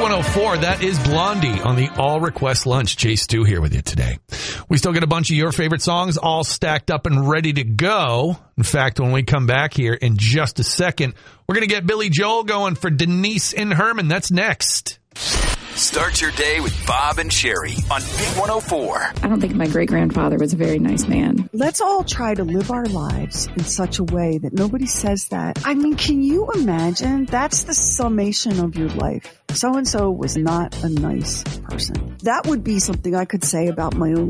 B104, that is Blondie on the All Request Lunch. Jay Stu here with you today. We still get a bunch of your favorite songs all stacked up and ready to go. In fact, when we come back here in just a second, we're going to get Billy Joel going for Denise and Herman. That's next. Start your day with Bob and Sherry on B104. I don't think my great-grandfather was a very nice man. Let's all try to live our lives in such a way that nobody says that. I mean, can you imagine? That's the summation of your life. So-and-so was not a nice person. That would be something I could say about my own